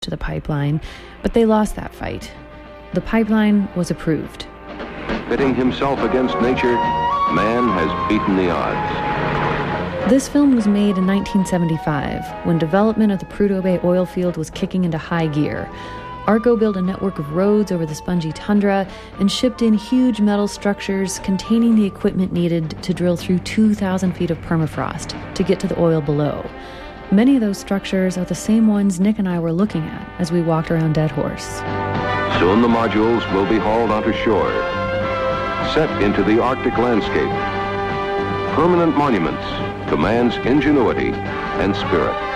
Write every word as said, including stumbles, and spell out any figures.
to the pipeline, but they lost that fight. The pipeline was approved. Pitting himself against nature, man has beaten the odds. This film was made in nineteen seventy-five, when development of the Prudhoe Bay oil field was kicking into high gear. ARCO built a network of roads over the spongy tundra and shipped in huge metal structures containing the equipment needed to drill through two thousand feet of permafrost to get to the oil below. Many of those structures are the same ones Nick and I were looking at as we walked around Dead Horse. Soon the modules will be hauled onto shore, set into the Arctic landscape. Permanent monuments to man's ingenuity and spirit.